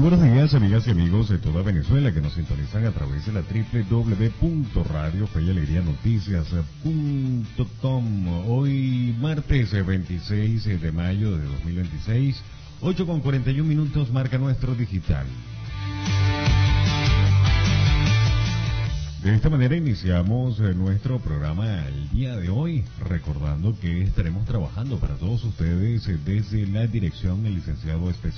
buenos días, amigas y amigos de toda Venezuela que nos sintonizan a través de la www.radiofeyalegrianoticias.com. Hoy martes 26 de mayo de 2026, 8:41 marca nuestro digital. De esta manera iniciamos nuestro programa el día de hoy, recordando que estaremos trabajando para todos ustedes desde la dirección del licenciado especialista